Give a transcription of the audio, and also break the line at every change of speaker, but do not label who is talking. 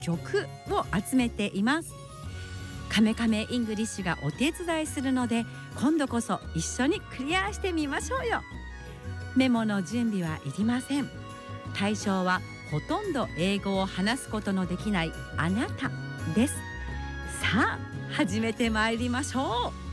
曲を集めています。カメカメイングリッシュがお手伝いするので、今度こそ一緒にクリアしてみましょうよ。メモの準備はいりません。対象はほとんど英語を話すことのできないあなたです。さあ始めてまいりましょう。